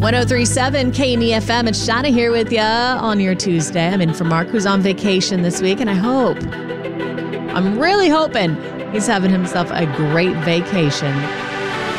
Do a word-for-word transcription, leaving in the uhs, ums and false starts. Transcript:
one oh three point seven K N E F M. It's Shana here with you on your Tuesday. I'm in for Mark, who's on vacation this week, and I hope, I'm really hoping he's having himself a great vacation.